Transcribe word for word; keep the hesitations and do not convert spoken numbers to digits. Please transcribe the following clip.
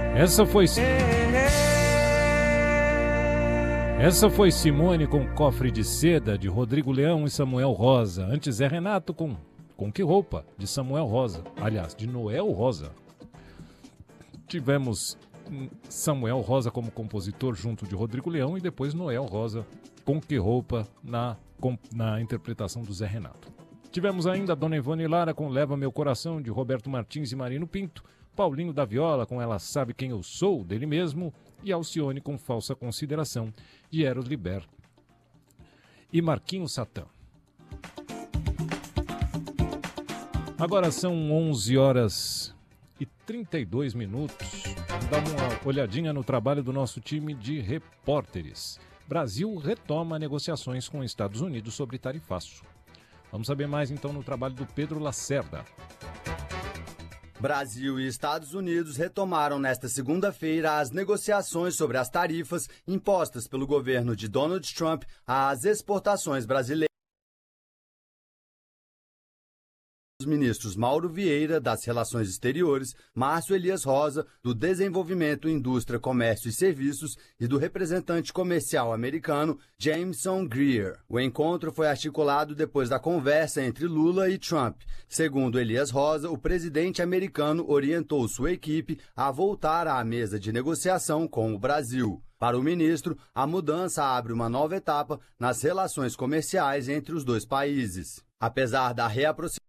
Essa foi... Essa foi Simone com Cofre de Seda, de Rodrigo Leão e Samuel Rosa. Antes é Renato com Com Que Roupa, de Samuel Rosa. Aliás, de Noel Rosa. Tivemos Samuel Rosa como compositor junto de Rodrigo Leão e depois Noel Rosa com Que Roupa na, com, na interpretação do Zé Renato. Tivemos ainda Dona Ivone Lara com Leva Meu Coração, de Roberto Martins e Marino Pinto, Paulinho da Viola com Ela Sabe Quem Eu Sou, dele mesmo, e Alcione com Falsa Consideração, de Eros Liber e Marquinhos Satã. Agora são onze horas e trinta e dois minutos. Vamos dar uma olhadinha no trabalho do nosso time de repórteres. Brasil retoma negociações com os Estados Unidos sobre tarifaço. Vamos saber mais então no trabalho do Pedro Lacerda. Brasil e Estados Unidos retomaram nesta segunda-feira as negociações sobre as tarifas impostas pelo governo de Donald Trump às exportações brasileiras. Os ministros Mauro Vieira, das Relações Exteriores, Márcio Elias Rosa, do Desenvolvimento, Indústria, Comércio e Serviços, e do representante comercial americano Jameson Greer. O encontro foi articulado depois da conversa entre Lula e Trump. Segundo Elias Rosa, o presidente americano orientou sua equipe a voltar à mesa de negociação com o Brasil. Para o ministro, a mudança abre uma nova etapa nas relações comerciais entre os dois países. Apesar da reaproximação